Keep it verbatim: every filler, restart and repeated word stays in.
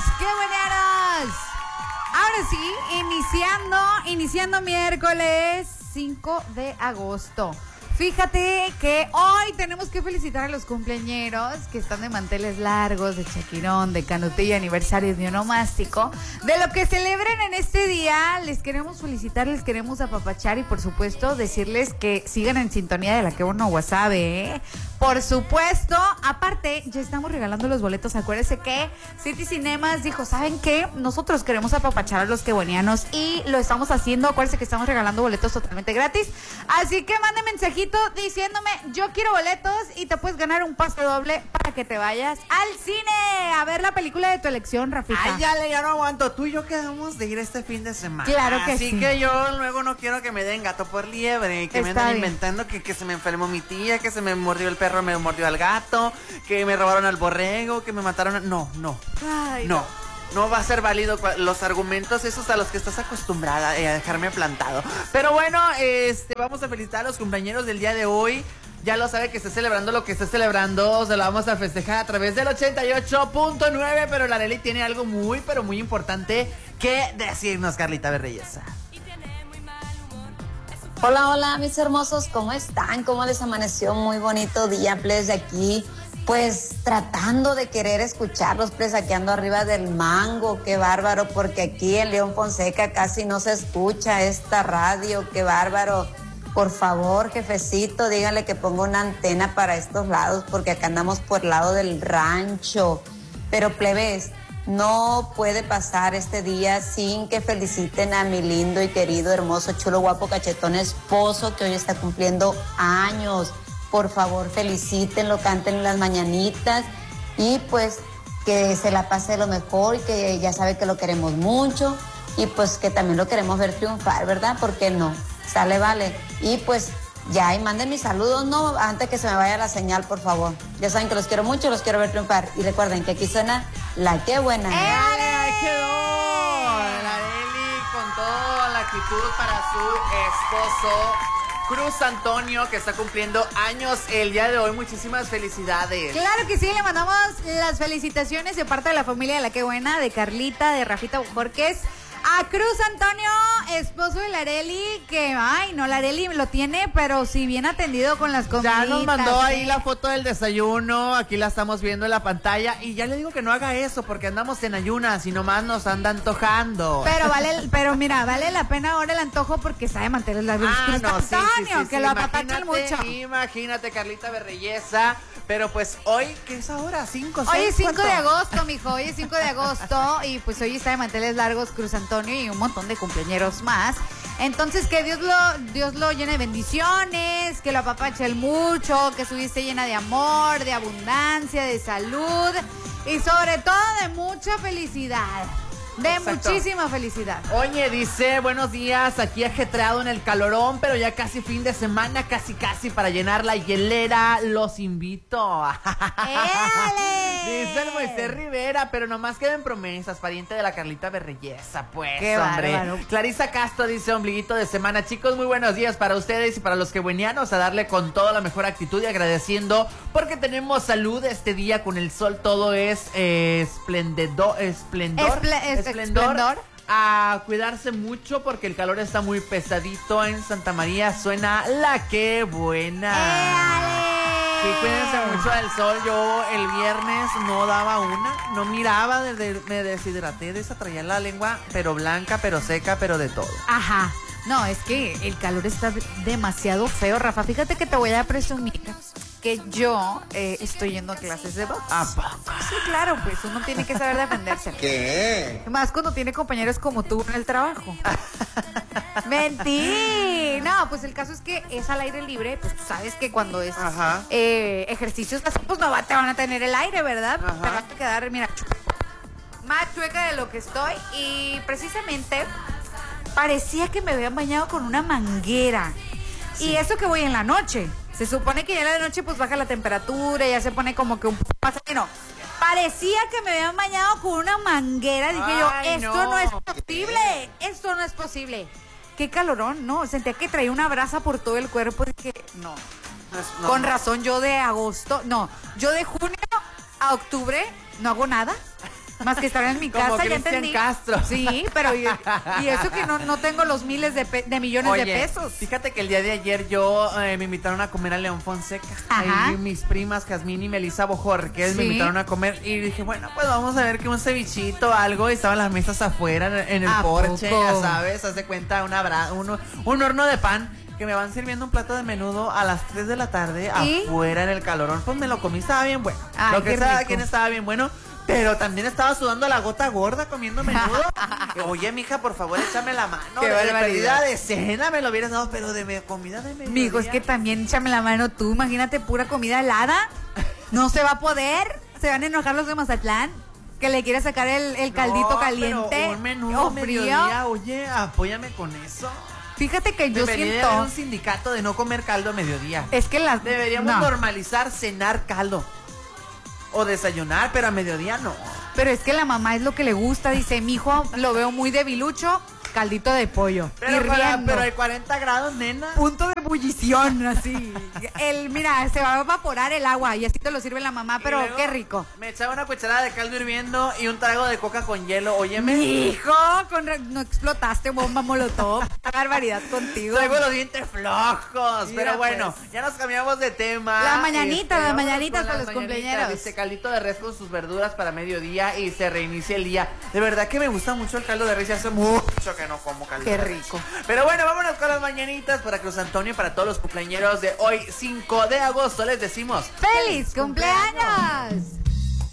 ¡Qué buenos! Ahora sí, iniciando, iniciando miércoles cinco de agosto. Fíjate que hoy tenemos que felicitar a los cumpleañeros que están de manteles largos, de chaquirón, de canutilla, aniversarios de onomástico. De lo que celebren en este día, les queremos felicitar, les queremos apapachar y por supuesto decirles que sigan en sintonía de La Que Buena Wasabe, ¿eh? Por supuesto, aparte ya estamos regalando los boletos. Acuérdense que City Cinemas dijo, ¿saben qué? Nosotros queremos apapachar a los quebuenianos y lo estamos haciendo. Acuérdense que estamos regalando boletos totalmente gratis. Así que mande mensajito diciéndome, yo quiero boletos y te puedes ganar un pase doble para que te vayas al cine a ver la película de tu elección, Rafita. Ay, ya, ya no aguanto. Tú y yo quedamos de ir este fin de semana. Claro que Así sí. que yo luego no quiero que me den gato por liebre, que Está me anden bien. inventando que, que se me enfermó mi tía, que se me mordió el perro, me mordió al gato, que me robaron al borrego, que me mataron a... No, no, Ay, no. No va a ser válido los argumentos esos a los que estás acostumbrada eh, a dejarme plantado. Pero bueno, este, vamos a felicitar a los cumpleañeros del día de hoy. Ya lo sabe que esté celebrando lo que esté celebrando. Se lo vamos a festejar a través del ochenta y ocho punto nueve. Pero la Arely tiene algo muy, pero muy importante que decirnos, Carlita Berreyesa. Hola, hola, mis hermosos, ¿cómo están? ¿Cómo les amaneció? Muy bonito día, please, de aquí. Pues tratando de querer escucharlos, presaqueando arriba del mango, qué bárbaro, porque aquí en León Fonseca casi no se escucha esta radio, qué bárbaro. Por favor, jefecito, díganle que ponga una antena para estos lados, porque acá andamos por el lado del rancho. Pero plebes, no puede pasar este día sin que feliciten a mi lindo y querido, hermoso, chulo, guapo, cachetón esposo que hoy está cumpliendo años. Por favor, felicítenlo, canten las mañanitas y pues que se la pase lo mejor y que ya sabe que lo queremos mucho y pues que también lo queremos ver triunfar, ¿verdad? ¿Por qué no? Sale, vale. Y pues ya, y manden mis saludos, ¿no? Antes que se me vaya la señal, por favor. Ya saben que los quiero mucho, los quiero ver triunfar. Y recuerden que aquí suena La Que Buena. ¡Eh, ahí quedó! La Arely con toda la actitud para su esposo Cruz Antonio, que está cumpliendo años el día de hoy. Muchísimas felicidades. Claro que sí, le mandamos las felicitaciones de parte de la familia de La Que Buena, de Carlita, de Rafita Bujorques, a Cruz Antonio, esposo de la Arely, que, ay, no, la Arely lo tiene, pero sí bien atendido con las comiditas. Ya nos mandó ¿eh? ahí la foto del desayuno, aquí la estamos viendo en la pantalla, y ya le digo que no haga eso, porque andamos en ayunas y nomás nos anda antojando. Pero vale, pero mira, vale la pena ahora el antojo porque sabe mantener las Ah, Cruz no, sí, Antonio, sí, sí, que sí, lo apapachan imagínate, mucho. Imagínate, Carlita Berreyesa, pero pues hoy, ¿qué es ahora? ¿Cinco, Hoy seis? es cinco ¿Cuánto? de agosto, mijo, hoy es cinco de agosto y pues hoy está de manteles largos Cruz Antonio y un montón de cumpleañeros más. Entonces que Dios lo, Dios lo llene de bendiciones, que lo apapache el mucho, que su vida esté llena de amor, de abundancia, de salud y sobre todo de mucha felicidad. De Exacto. muchísima felicidad. Oye, dice, buenos días, aquí ajetreado en el calorón, pero ya casi fin de semana, casi casi para llenar la hielera, los invito. ¡Éale! Dice el Moisés Rivera, pero nomás queden promesas, pariente de la Carlita Berreyesa, pues, ¡Qué hombre. bárbaro! Clarisa Castro dice, ombliguito de semana. Chicos, muy buenos días para ustedes y para los quebuenianos, a darle con toda la mejor actitud y agradeciendo porque tenemos salud este día, con el sol todo es eh, esplendedo, esplendor. Esple- es- esplendor. esplendor. A cuidarse mucho porque el calor está muy pesadito en Santa María. Suena La Que Buena. ¡Éale! Sí, cuídense mucho del sol. Yo el viernes no daba una, no miraba, desde, me deshidraté, traía la lengua, pero blanca, pero seca, pero de todo. Ajá. No, es que el calor está demasiado feo, Rafa. Fíjate que te voy a presumir que yo eh, estoy yendo a clases de box. ¿A poco? Sí, claro, pues uno tiene que saber defenderse. ¿Qué? Más cuando tiene compañeros como tú en el trabajo. Mentí. No, pues el caso es que es al aire libre. Pues tú sabes que cuando es Ajá. eh, ejercicios así, pues no va, te van a tener el aire, ¿verdad? Ajá. Te vas a quedar, mira, chueca. Más chueca de lo que estoy. Y precisamente parecía que me habían bañado con una manguera. Sí. Y eso que voy en la noche. Se supone que ya en la noche pues baja la temperatura, ya se pone como que un poco más... No, parecía que me habían bañado con una manguera. Dije Ay, yo, esto no. no es posible, esto no es posible. Qué calorón, ¿no? Sentía que traía una brasa por todo el cuerpo. Dije, no, No es- no, con no. razón yo de agosto, no, yo de junio a octubre no hago nada. Más que estar en mi Como casa, ya Cristian entendí. Castro. Sí, pero y, y eso que no, no tengo los miles de, pe- de millones Oye, de pesos. fíjate que el día de ayer yo eh, me invitaron a comer a León Fonseca. Ajá. Ahí mis primas Jazmín y Melissa Bojorquez Sí. me invitaron a comer y dije, bueno, pues vamos a ver que un cevichito o algo. Y estaban las mesas afuera en, en el ¿A porche, poco? ya sabes, haz de cuenta, una bra- uno, un horno de pan. Que me van sirviendo un plato de menudo a las tres de la tarde ¿Y? afuera en el calorón. Pues me lo comí, estaba bien bueno. Ay, Lo que qué cada rico. quien estaba bien bueno. Pero también estaba sudando la gota gorda comiendo menudo. Oye, mija, por favor, échame la mano. Qué de, de barbaridad. perdida de cena me lo hubieras dado, pero de me- comida de mediodía. Mijo, es que también échame la mano tú. Imagínate pura comida helada. No se va a poder. Se van a enojar los de Mazatlán. Que le quiere sacar el, el caldito No, caliente. pero un menudo o mediodía, oye, apóyame con eso. Fíjate que yo Debería de siento. haber un sindicato de no comer caldo a mediodía. Es que las. Deberíamos no. normalizar cenar caldo. O desayunar, pero a mediodía no. Pero es que la mamá es lo que le gusta. Dice, mi hijo lo veo muy debilucho. Caldito de pollo. Pero, para, hirviendo. pero hay cuarenta grados, nena. Punto de ebullición, así. El, mira, se va a evaporar el agua y así te lo sirve la mamá, Y pero luego qué rico. Me echaba una cucharada de caldo hirviendo y un trago de coca con hielo. Óyeme. Hijo, con re- no explotaste bomba molotov. Qué barbaridad contigo. Traigo los dientes flojos. Mira, pero bueno, pues. ya nos cambiamos de tema. Las mañanitas, las vamos mañanitas con para las los mañanitas. cumpleañeros. Dice caldito de res con sus verduras para mediodía y se reinicia el día. De verdad que me gusta mucho el caldo de res. Y hace mucho que no como caldo Qué de res. rico. Pero bueno, vámonos con las mañanitas para Cruz Antonio y para todos los cumpleañeros de hoy, cinco de agosto. Les decimos ¡Feliz cumpleaños!